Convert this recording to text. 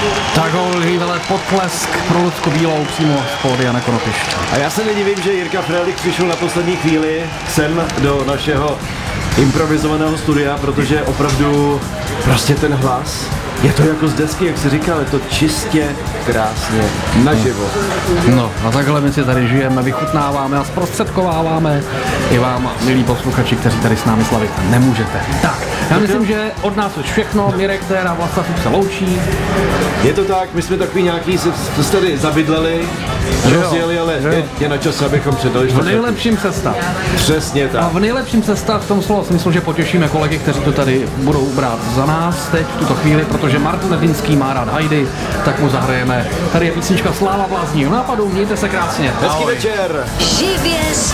Tak ho vele potlesk pro Lucku Bílou přímo z pódia na konopišti. A já se nedivím, že Jirka Frelich přišel na poslední chvíli sem do našeho improvizovaného studia, protože opravdu prostě ten hlas, je to jako z desky, jak jsi říkal, je to čistě krásně naživo. No a takhle my si tady žijeme, vychutnáváme a zprostředkováváme i vám, milí posluchači, kteří tady s námi slavit nemůžete. Tak, já myslím, že od nás už všechno, Mirek Dér a Vlasta se loučí. Je to tak, my jsme takový nějaký, se tady zabydleli, rozjeli, ale je na čas, abychom předali. V nejlepším sestav. Přesně tak. A v nejlepším sestav v tom slova smyslu, že potěšíme kolegy, kteří to tady budou brát za nás teď v tuto chvíli, protože Martin Ledinský má rád Heidi, tak mu zahrajeme. Tady je písnička Sláva vlastního nápadu, mějte se krásně. Hezký večer. Živě